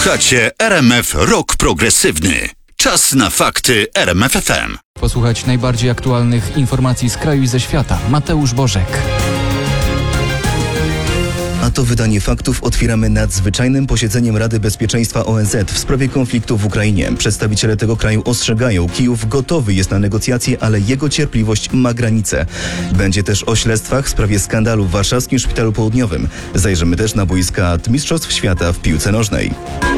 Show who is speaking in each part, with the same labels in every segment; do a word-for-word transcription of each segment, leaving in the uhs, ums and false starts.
Speaker 1: Słuchacie R M F Rock Progresywny. Czas na fakty R M F F M.
Speaker 2: Posłuchać najbardziej aktualnych informacji z kraju i ze świata. Mateusz Bożek.
Speaker 3: A to wydanie faktów otwieramy nadzwyczajnym posiedzeniem Rady Bezpieczeństwa O N Z w sprawie konfliktu w Ukrainie. Przedstawiciele tego kraju ostrzegają, Kijów gotowy jest na negocjacje, ale jego cierpliwość ma granice. Będzie też o śledztwach w sprawie skandalu w warszawskim Szpitalu Południowym. Zajrzymy też na boiska Mistrzostw Świata w piłce nożnej.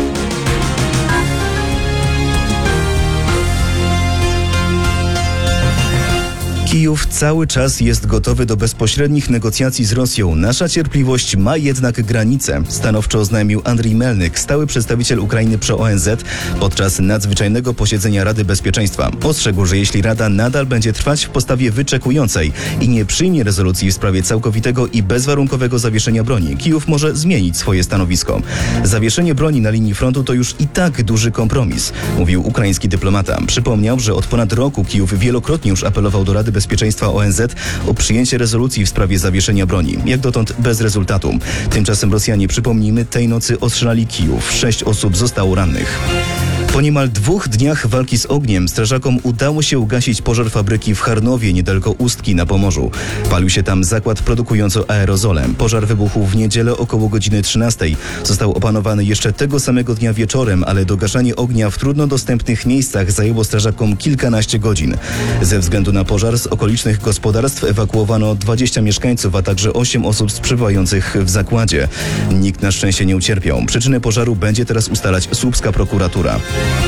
Speaker 3: Kijów cały czas jest gotowy do bezpośrednich negocjacji z Rosją. Nasza cierpliwość ma jednak granice, stanowczo oznajmił Andrii Melnyk, stały przedstawiciel Ukrainy przy O N Z podczas nadzwyczajnego posiedzenia Rady Bezpieczeństwa. Ostrzegł, że jeśli Rada nadal będzie trwać w postawie wyczekującej i nie przyjmie rezolucji w sprawie całkowitego i bezwarunkowego zawieszenia broni, Kijów może zmienić swoje stanowisko. Zawieszenie broni na linii frontu to już i tak duży kompromis, mówił ukraiński dyplomata. Przypomniał, że od ponad roku Kijów wielokrotnie już apelował do Rady Bezpieczeństwa O N Z o przyjęcie rezolucji w sprawie zawieszenia broni. Jak dotąd bez rezultatu. Tymczasem Rosjanie, przypomnijmy, tej nocy ostrzelali Kijów. Sześć osób zostało rannych. Po niemal dwóch dniach walki z ogniem strażakom udało się ugasić pożar fabryki w Charnowie, niedaleko Ustki na Pomorzu. Palił się tam zakład produkujący aerozole. Pożar wybuchł w niedzielę około godziny trzynastej. Został opanowany jeszcze tego samego dnia wieczorem, ale dogaszanie ognia w trudno dostępnych miejscach zajęło strażakom kilkanaście godzin. Ze względu na pożar z okolicznych gospodarstw ewakuowano dwadzieścia mieszkańców, a także osiem osób przebywających w zakładzie. Nikt na szczęście nie ucierpiał. Przyczynę pożaru będzie teraz ustalać słupska prokuratura.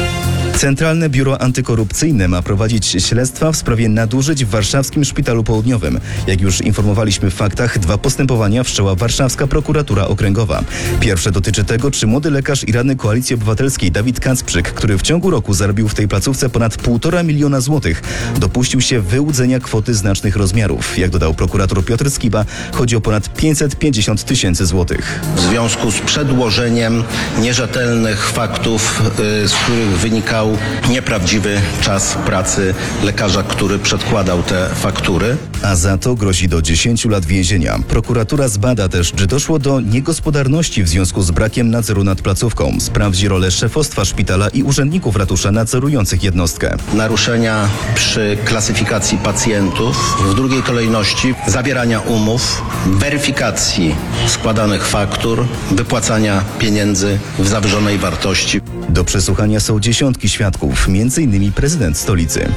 Speaker 3: Centralne Biuro Antykorupcyjne ma prowadzić śledztwa w sprawie nadużyć w warszawskim Szpitalu Południowym. Jak już informowaliśmy w faktach, dwa postępowania wszczęła warszawska prokuratura okręgowa. Pierwsze dotyczy tego, czy młody lekarz i radny Koalicji Obywatelskiej Dawid Kacprzyk, który w ciągu roku zarobił w tej placówce ponad półtora miliona złotych, dopuścił się wyłudzenia kwoty znacznych rozmiarów. Jak dodał prokurator Piotr Skiba, chodzi o ponad pięćset pięćdziesiąt tysięcy złotych.
Speaker 4: W związku z przedłożeniem nierzetelnych faktów, yy, z których wynikał nieprawdziwy czas pracy lekarza, który przedkładał te faktury.
Speaker 3: A za to grozi do dziesięciu lat więzienia. Prokuratura zbada też, czy doszło do niegospodarności w związku z brakiem nadzoru nad placówką. Sprawdzi rolę szefostwa szpitala i urzędników ratusza nadzorujących jednostkę.
Speaker 4: Naruszenia przy klasyfikacji pacjentów, w drugiej kolejności zawierania umów, weryfikacji składanych faktur, wypłacania pieniędzy w zawyżonej wartości.
Speaker 3: Do przesłuchania są dziesiątki świadków, między innymi prezydent stolicy.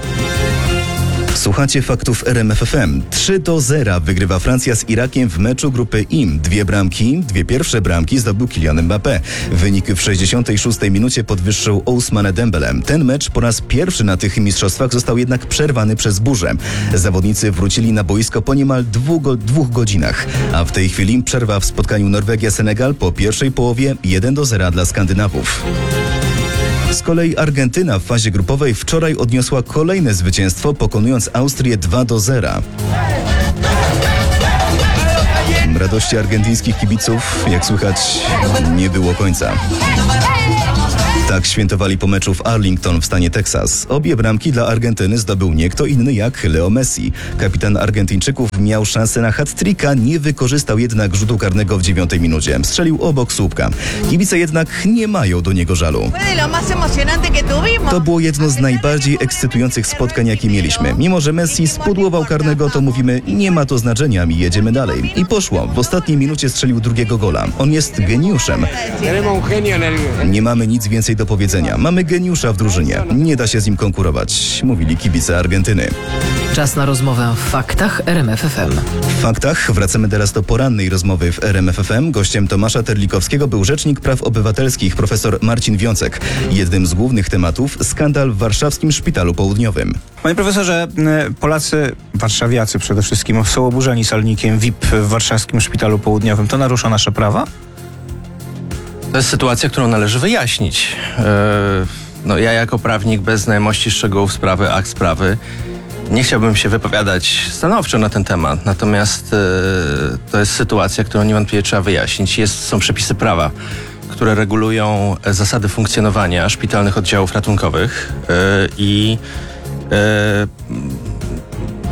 Speaker 3: Słuchacie faktów R M F F M. trzy do zera wygrywa Francja z Irakiem w meczu grupy I M. Dwie bramki, dwie pierwsze bramki zdobył Kylian Mbappé. Wynik w sześćdziesiątej szóstej minucie podwyższył Ousmane Dembele. Ten mecz po raz pierwszy na tych mistrzostwach został jednak przerwany przez burzę. Zawodnicy wrócili na boisko po niemal dwóch, dwóch godzinach. A w tej chwili przerwa w spotkaniu Norwegia-Senegal po pierwszej połowie jeden do zera dla Skandynawów. Z kolei Argentyna w fazie grupowej wczoraj odniosła kolejne zwycięstwo, pokonując Austrię dwa do zera. Radości argentyńskich kibiców, jak słychać, nie było końca. Tak świętowali po meczu w Arlington w stanie Teksas. Obie bramki dla Argentyny zdobył nie kto inny jak Leo Messi. Kapitan Argentyńczyków miał szansę na hat-tricka, nie wykorzystał jednak rzutu karnego w dziewiątej minucie. Strzelił obok słupka. Kibice jednak nie mają do niego żalu. To było jedno z najbardziej ekscytujących spotkań, jakie mieliśmy. Mimo że Messi spudłował karnego, to mówimy, nie ma to znaczenia, i jedziemy dalej. I poszło. W ostatniej minucie strzelił drugiego gola. On jest geniuszem. Nie mamy nic więcej do powiedzenia. Mamy geniusza w drużynie. Nie da się z nim konkurować, mówili kibice Argentyny.
Speaker 5: Czas na rozmowę w faktach R M F F M.
Speaker 3: W faktach wracamy teraz do porannej rozmowy w R M F F M. Gościem Tomasza Terlikowskiego był rzecznik praw obywatelskich profesor Marcin Wiącek. Jednym z głównych tematów skandal w warszawskim Szpitalu Południowym.
Speaker 6: Panie profesorze, Polacy, warszawiacy przede wszystkim, są oburzeni salnikiem V I P w warszawskim Szpitalu Południowym. To narusza nasze prawa?
Speaker 7: To jest sytuacja, którą należy wyjaśnić. Yy, no, ja jako prawnik bez znajomości szczegółów sprawy, akt sprawy, nie chciałbym się wypowiadać stanowczo na ten temat. Natomiast yy, to jest sytuacja, którą niewątpliwie trzeba wyjaśnić. Jest, są przepisy prawa, które regulują zasady funkcjonowania szpitalnych oddziałów ratunkowych yy, i yy,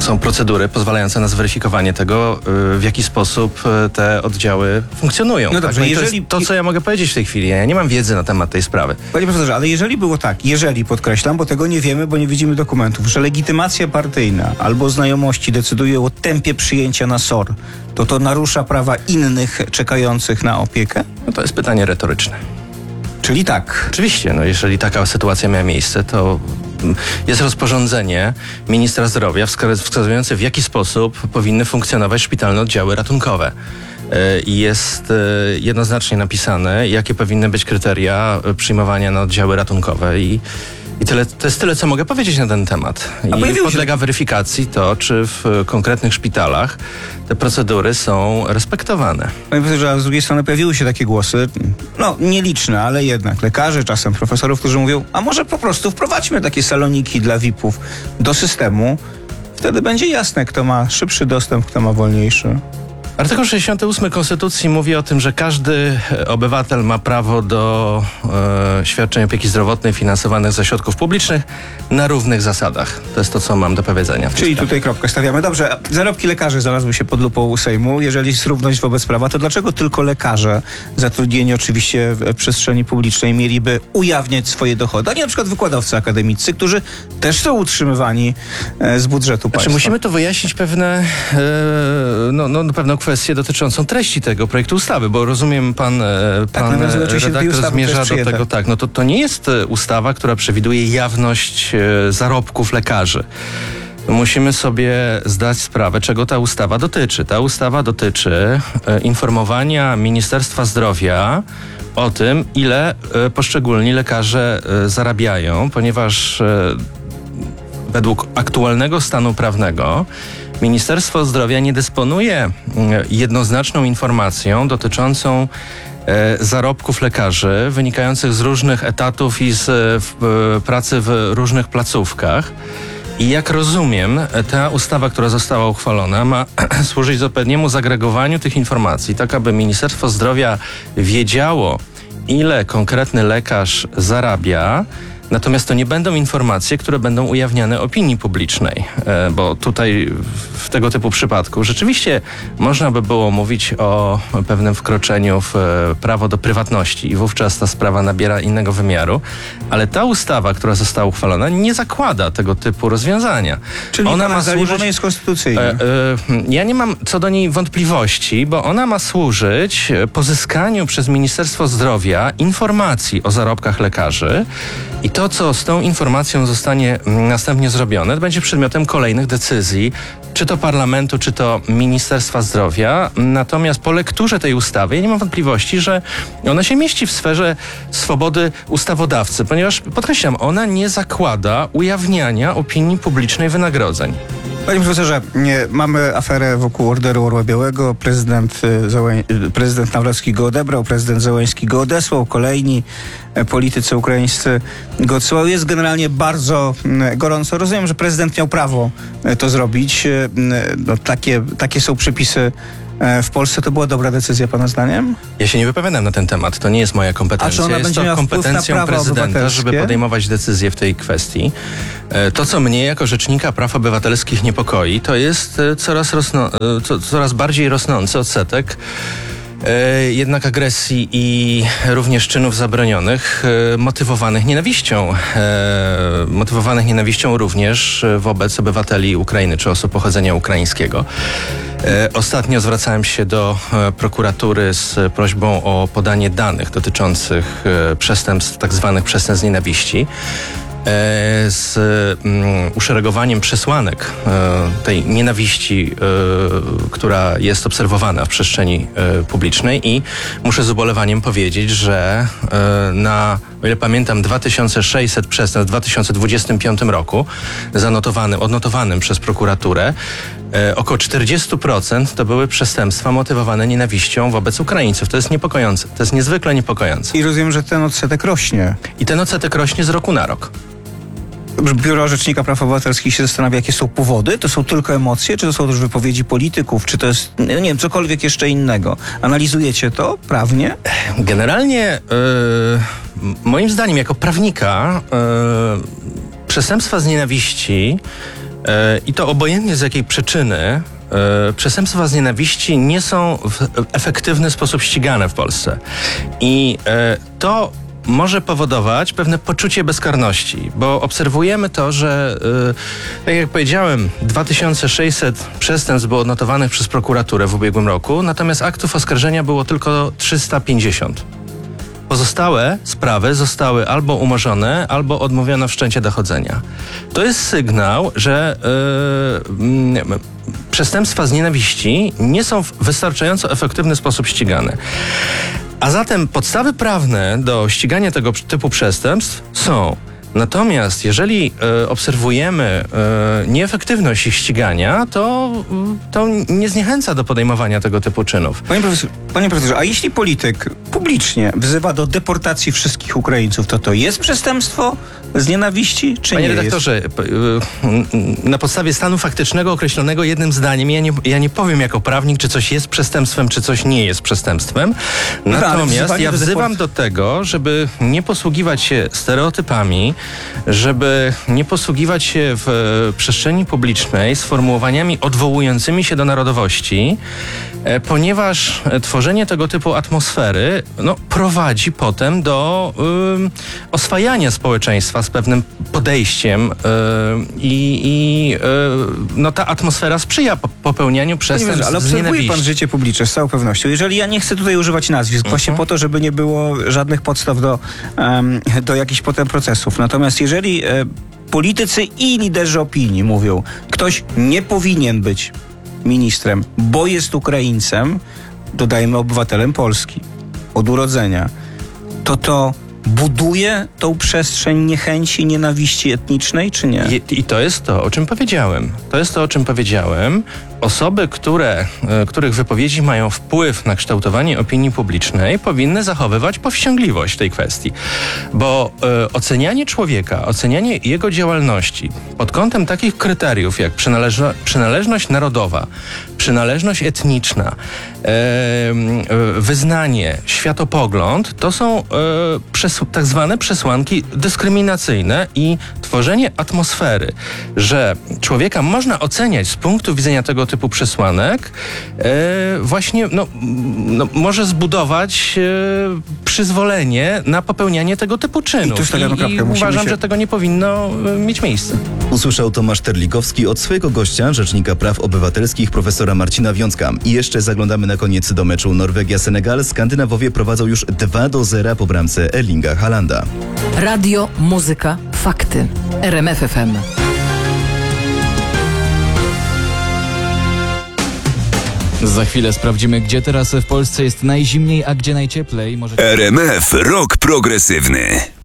Speaker 7: są procedury pozwalające na zweryfikowanie tego, w jaki sposób te oddziały funkcjonują.
Speaker 6: No dobrze,
Speaker 7: tak? No
Speaker 6: jeżeli...
Speaker 7: To jest to, co ja mogę powiedzieć w tej chwili. Ja nie mam wiedzy na temat tej sprawy.
Speaker 6: Panie profesorze, ale jeżeli było tak, jeżeli podkreślam, bo tego nie wiemy, bo nie widzimy dokumentów, że legitymacja partyjna albo znajomości decyduje o tempie przyjęcia na S O R, to to narusza prawa innych czekających na opiekę?
Speaker 7: No to jest pytanie retoryczne.
Speaker 6: Czyli tak.
Speaker 7: Oczywiście, no jeżeli taka sytuacja miała miejsce, to jest rozporządzenie ministra zdrowia wskazujące, w jaki sposób powinny funkcjonować szpitalne oddziały ratunkowe. I jest jednoznacznie napisane, jakie powinny być kryteria przyjmowania na oddziały ratunkowe. I, i tyle, to jest tyle, co mogę powiedzieć na ten temat. I podlega weryfikacji to, czy w konkretnych szpitalach te procedury są respektowane.
Speaker 6: Panie profesorze, a z drugiej strony pojawiły się takie głosy, no nieliczne, ale jednak lekarzy, czasem profesorów, którzy mówią, a może po prostu wprowadźmy takie saloniki dla V I P-ów do systemu, wtedy będzie jasne, kto ma szybszy dostęp, kto ma wolniejszy.
Speaker 7: Artykuł sześćdziesiąty ósmy Konstytucji mówi o tym, że każdy obywatel ma prawo do e, świadczeń opieki zdrowotnej finansowanych ze środków publicznych na równych zasadach. To jest to, co mam do powiedzenia.
Speaker 6: Czyli tutaj kropkę stawiamy. Dobrze, zarobki lekarzy znalazły się pod lupą Sejmu. Jeżeli jest równość wobec prawa, to dlaczego tylko lekarze zatrudnieni oczywiście w przestrzeni publicznej mieliby ujawniać swoje dochody, a nie na przykład wykładowcy akademiccy, którzy też są utrzymywani e, z budżetu państwa?
Speaker 7: Znaczy, musimy tu wyjaśnić pewne, e, no, no, pewną kwestię dotyczącą treści tego projektu ustawy, bo rozumiem, pan, pan
Speaker 6: tak,
Speaker 7: redaktor zmierza do tego, tak, no to, to nie jest ustawa, która przewiduje jawność e, zarobków lekarzy. Musimy sobie zdać sprawę, czego ta ustawa dotyczy. Ta ustawa dotyczy e, informowania Ministerstwa Zdrowia o tym, ile e, poszczególni lekarze e, zarabiają, ponieważ e, według aktualnego stanu prawnego Ministerstwo Zdrowia nie dysponuje jednoznaczną informacją dotyczącą e, zarobków lekarzy wynikających z różnych etatów i z w, pracy w różnych placówkach. I jak rozumiem, ta ustawa, która została uchwalona, ma służyć odpowiedniemu zagregowaniu tych informacji, tak aby Ministerstwo Zdrowia wiedziało, ile konkretny lekarz zarabia. Natomiast to nie będą informacje, które będą ujawniane opinii publicznej, bo tutaj w tego typu przypadku rzeczywiście można by było mówić o pewnym wkroczeniu w prawo do prywatności i wówczas ta sprawa nabiera innego wymiaru, ale ta ustawa, która została uchwalona, nie zakłada tego typu rozwiązania.
Speaker 6: Czyli ona ma służyć... jest konstytucyjna. E, e,
Speaker 7: ja nie mam co do niej wątpliwości, bo ona ma służyć pozyskaniu przez Ministerstwo Zdrowia informacji o zarobkach lekarzy i to, co z tą informacją zostanie następnie zrobione, będzie przedmiotem kolejnych decyzji, czy to parlamentu, czy to Ministerstwa Zdrowia. Natomiast po lekturze tej ustawy ja nie mam wątpliwości, że ona się mieści w sferze swobody ustawodawcy, ponieważ, podkreślam, ona nie zakłada ujawniania opinii publicznej wynagrodzeń.
Speaker 6: Panie profesorze, nie, mamy aferę wokół Orderu Orła Białego. Prezydent, Załę... prezydent Nawrocki go odebrał, prezydent Zełenski go odesłał, kolejni politycy ukraińscy go odsyłał. Jest generalnie bardzo gorąco. Rozumiem, że prezydent miał prawo to zrobić. No, takie, takie są przepisy w Polsce. To była dobra decyzja, pana zdaniem?
Speaker 7: Ja się nie wypowiadam na ten temat. To nie jest moja kompetencja.
Speaker 6: A czy ona
Speaker 7: jest
Speaker 6: będzie
Speaker 7: to kompetencją prezydenta, żeby podejmować decyzje w tej kwestii. To, co mnie jako rzecznika praw obywatelskich niepokoi, to jest coraz, rosno, coraz bardziej rosnący odsetek jednak agresji i również czynów zabronionych motywowanych nienawiścią. Motywowanych nienawiścią również wobec obywateli Ukrainy czy osób pochodzenia ukraińskiego. Ostatnio zwracałem się do prokuratury z prośbą o podanie danych dotyczących przestępstw, tak zwanych przestępstw nienawiści, z um, uszeregowaniem przesłanek e, tej nienawiści, e, która jest obserwowana w przestrzeni e, publicznej i muszę z ubolewaniem powiedzieć, że e, na, o ile pamiętam, dwa tysiące sześćset przestępstw w dwa tysiące dwudziestym piątym roku zanotowanym, odnotowanym przez prokuraturę, e, około czterdzieści procent to były przestępstwa motywowane nienawiścią wobec Ukraińców. To jest niepokojące. To jest niezwykle niepokojące.
Speaker 6: I rozumiem, że ten odsetek rośnie.
Speaker 7: I ten odsetek rośnie z roku na rok.
Speaker 6: Biuro Rzecznika Praw Obywatelskich się zastanawia, jakie są powody. To są tylko emocje, czy to są też wypowiedzi polityków, czy to jest, nie wiem, cokolwiek jeszcze innego. Analizujecie to prawnie?
Speaker 7: Generalnie, yy, moim zdaniem, jako prawnika, yy, przestępstwa z nienawiści E, I to obojętnie z jakiej przyczyny e, przestępstwa z nienawiści nie są w efektywny sposób ścigane w Polsce. I e, to może powodować pewne poczucie bezkarności, bo obserwujemy to, że yy, tak jak powiedziałem, dwa tysiące sześćset przestępstw było odnotowanych przez prokuraturę w ubiegłym roku, natomiast aktów oskarżenia było tylko trzysta pięćdziesiąt. Pozostałe sprawy zostały albo umorzone, albo odmówiono wszczęcia dochodzenia. To jest sygnał, że yy, yy, przestępstwa z nienawiści nie są w wystarczająco efektywny sposób ścigane. A zatem podstawy prawne do ścigania tego typu przestępstw są. Natomiast jeżeli e, obserwujemy e, nieefektywność ich ścigania, to, to nie zniechęca do podejmowania tego typu czynów.
Speaker 6: Panie profesorze, panie profesorze, a jeśli polityk publicznie wzywa do deportacji wszystkich Ukraińców, to to jest przestępstwo z nienawiści, czy
Speaker 7: Panie
Speaker 6: nie
Speaker 7: redaktorze, jest? Na podstawie stanu faktycznego określonego jednym zdaniem, ja nie, ja nie powiem jako prawnik, czy coś jest przestępstwem, czy coś nie jest przestępstwem. Natomiast ja wzywam do tego, żeby nie posługiwać się stereotypami, żeby nie posługiwać się w przestrzeni publicznej sformułowaniami odwołującymi się do narodowości, ponieważ tworzenie tego typu atmosfery no, prowadzi potem do y, oswajania społeczeństwa z pewnym podejściem y, i y, no, ta atmosfera sprzyja popełnianiu przestępstw
Speaker 6: ale
Speaker 7: z
Speaker 6: obserwuje
Speaker 7: nienawiści.
Speaker 6: pan życie publiczne z całą pewnością. Jeżeli ja nie chcę tutaj używać nazwisk, uh-huh. właśnie po to, żeby nie było żadnych podstaw do, um, do jakichś potem procesów. Natomiast jeżeli e, politycy i liderzy opinii mówią, ktoś nie powinien być ministrem, bo jest Ukraińcem, dodajmy obywatelem Polski, od urodzenia, to to buduje tą przestrzeń niechęci, nienawiści etnicznej, czy nie?
Speaker 7: I, I to jest to, o czym powiedziałem. To jest to, o czym powiedziałem. Osoby, które, e, których wypowiedzi mają wpływ na kształtowanie opinii publicznej, powinny zachowywać powściągliwość w tej kwestii. Bo e, ocenianie człowieka, ocenianie jego działalności pod kątem takich kryteriów jak przynależno, przynależność narodowa, przynależność etniczna, e, e, wyznanie, światopogląd, to są e, przes- tak zwane przesłanki dyskryminacyjne i tworzenie atmosfery, że człowieka można oceniać z punktu widzenia tego typu przesłanek, e, właśnie no, no, może zbudować e, przyzwolenie na popełnianie tego typu czynów.
Speaker 6: I, tu stawiamy kropkę.
Speaker 7: I uważam,
Speaker 6: się...
Speaker 7: że tego nie powinno e, mieć miejsca.
Speaker 3: Usłyszał Tomasz Terlikowski od swojego gościa, rzecznika praw obywatelskich, profesora Marcina Wiącka. I jeszcze zaglądamy na koniec do meczu Norwegia-Senegal. Skandynawowie prowadzą już dwa do zera po bramce Erlinga Haalanda.
Speaker 5: Radio, muzyka, fakty. R M F F M.
Speaker 2: Za chwilę sprawdzimy, gdzie teraz w Polsce jest najzimniej, a gdzie najcieplej. Może...
Speaker 1: R M F Rok Progresywny.